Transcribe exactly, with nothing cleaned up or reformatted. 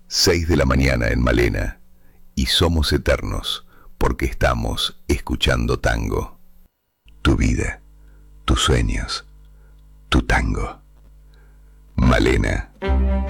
seis de la mañana en Malena, y somos eternos porque estamos escuchando tango. Tu vida, tus sueños, tu tango. Malena.